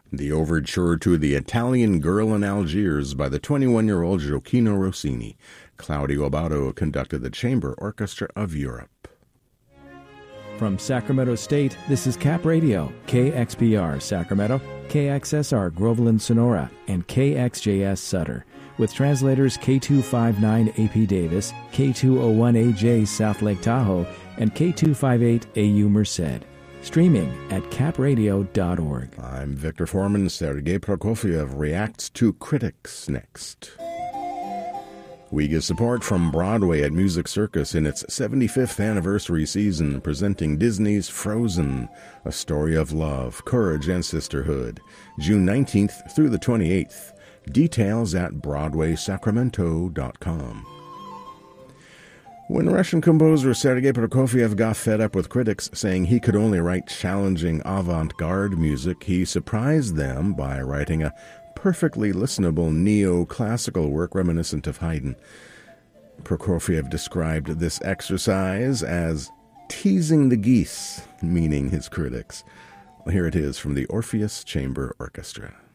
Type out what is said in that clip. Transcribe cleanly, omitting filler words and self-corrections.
The overture to The Italian Girl in Algiers by the 21-year-old Gioacchino Rossini. Claudio Abbado conducted the Chamber Orchestra of Europe. From Sacramento State, this is Cap Radio, KXPR Sacramento, KXSR Groveland Sonora, and KXJS Sutter, with translators K259 AP Davis, K201AJ South Lake Tahoe, and K258 AU Merced. Streaming at capradio.org. I'm Victor Foreman. Sergei Prokofiev reacts to critics next. We get support from Broadway at Music Circus in its 75th anniversary season, presenting Disney's Frozen, a story of love, courage, and sisterhood. June 19th through the 28th. Details at BroadwaySacramento.com. When Russian composer Sergei Prokofiev got fed up with critics saying he could only write challenging avant-garde music, he surprised them by writing a perfectly listenable neoclassical work reminiscent of Haydn. Prokofiev described this exercise as teasing the geese, meaning his critics. Well, here it is from the Orpheus Chamber Orchestra.